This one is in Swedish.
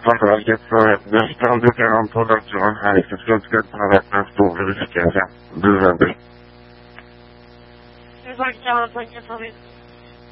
Luftfartsverket så nästan brukar de på datorn här i Skånska kunna räkna stor risk. Du vänder. Hur var det kan man tänka på det?